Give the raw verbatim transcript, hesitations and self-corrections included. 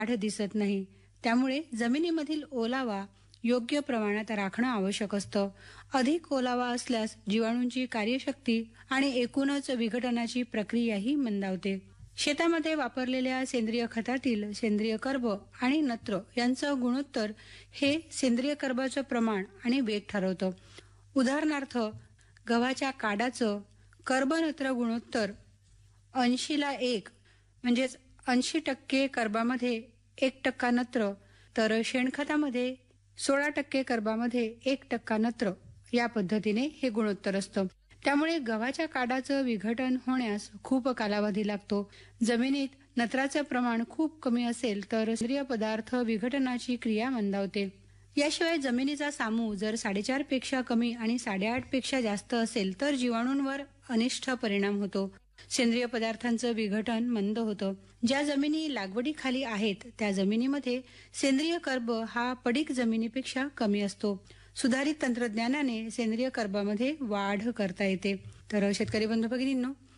वाढ दिसत नाही. त्यामुळे जमिनीमधील ओलावा योग्य प्रमाणात राखणं आवश्यक असतं. अधिक ओलावा असल्यास जीवाणूंची कार्यशक्ती आणि एकूणच विघटनाची प्रक्रियाही मंदावते. शेतामध्ये वापरलेल्या सेंद्रिय खतातील सेंद्रिय कर्ब आणि नत्र यांचं गुणोत्तर हे सेंद्रिय कर्बाचं प्रमाण आणि वेग ठरवतं. उदाहरणार्थ गव्हाच्या काडाचं कर्बनत्र गुणोत्तर ऐंशीला एक म्हणजेच ऐंशी टक्के कर्बामध्ये एक टक्का नत्र, तर शेणखतामध्ये सोळा टक्के कर्बामध्ये एक टक्का नत्र या पद्धतीने हे गुणोत्तर असतं. त्यामुळे गव्हाच्या काडाचं विघटन होण्यास खूप कालावधी लागतो. जमिनीत नत्राचं प्रमाण खूप कमी असेल तर सेंद्रिय पदार्थ विघटनाची क्रिया मंदावते. याशिवाय जमिनीचा सामू जर साडेचार पेक्षा कमी आणि साडेआठ पेक्षा जास्त असेल तर जीवाणूंवर अनिष्ट परिणाम होतो. सेंद्रिय पदार्थांचं विघटन मंद होतं. ज्या जमिनी लागवडीखाली आहेत त्या जमिनीमध्ये सेंद्रिय कर्ब हा पडीक जमिनीपेक्षा कमी असतो. सुधारित तंत्रज्ञानाने सेंद्रिय कर्बामध्ये वाढ करता येते. तर शेतकरी बंधू भगिनींनो,